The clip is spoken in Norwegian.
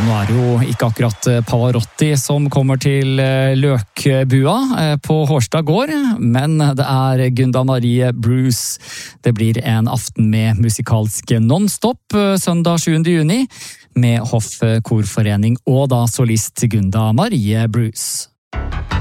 nå det jo ikke akkurat Pavarotti som kommer til Løkbua på Hårstad gård, men det Gunda Marie Bruce. Det blir en aften med musikalsk non-stop søndag 7. juni, med Hoff Korforening og da solist Gunda Marie Bruce.